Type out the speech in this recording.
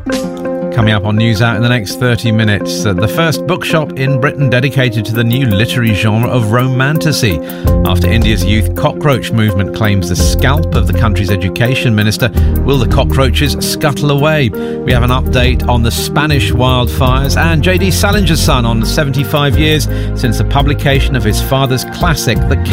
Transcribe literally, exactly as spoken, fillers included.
Coming up on News Out in the next thirty minutes, uh, the first bookshop in Britain dedicated to the new literary genre of romantasy. After India's youth cockroach movement claims the scalp of the country's education minister, will the cockroaches scuttle away? We have an update on the Spanish wildfires, and J D Salinger's son on seventy-five years since the publication of his father's classic, The